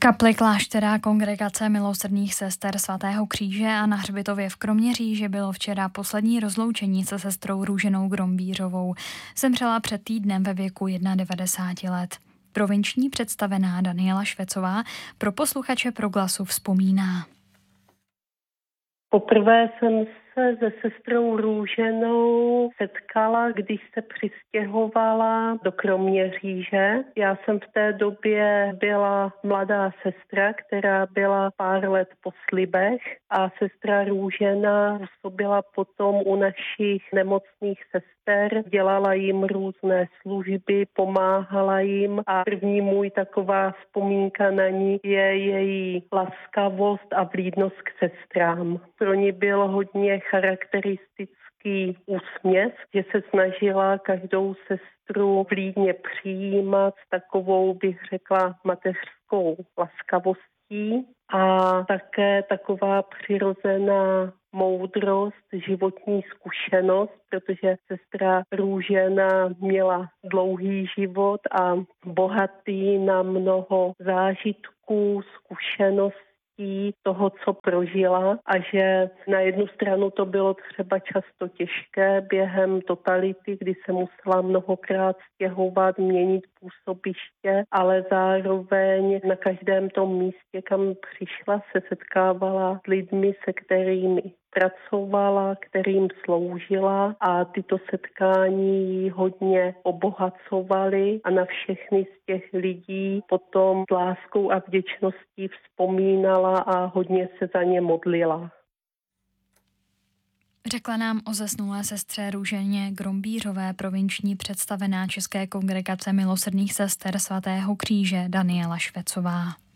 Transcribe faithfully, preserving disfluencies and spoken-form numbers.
kapli kláštera Kongregace milosrdných sester svatého kříže a na hřbitově v Kroměříži bylo včera poslední rozloučení se sestrou Růženou Grombířovou. Zemřela před týdnem ve věku devadesát jedna let. Provinční představená Daniela Švecová pro posluchače Proglasu vzpomíná. Poprvé jsem se se sestrou Růženou setkala, když se přistěhovala do Kroměříže. Já jsem v té době byla mladá sestra, která byla pár let po slibech a sestra Růžena působila potom u našich nemocných sester, dělala jim různé služby, pomáhala jim a první můj taková vzpomínka na ní je její laskavost a vlídnost k sestrám. Pro ní bylo hodně charakteristický úsměv, že se snažila každou sestru vlídně přijímat s takovou, bych řekla, mateřskou laskavostí a také taková přirozená moudrost, životní zkušenost, protože sestra Růžena měla dlouhý život a bohatý na mnoho zážitků, zkušeností, toho, co prožila a že na jednu stranu to bylo třeba často těžké během totality, kdy se musela mnohokrát stěhovat, měnit působiště, ale zároveň na každém tom místě, kam přišla, se setkávala s lidmi, se kterými pracovala, kterým sloužila a tyto setkání ji hodně obohacovaly a na všechny z těch lidí potom s láskou a vděčností vzpomínala a hodně se za ně modlila. Řekla nám o zesnulé sestře Růženě Grombířové provinční představená České kongregace milosrdných sester svatého kříže Daniela Švecová.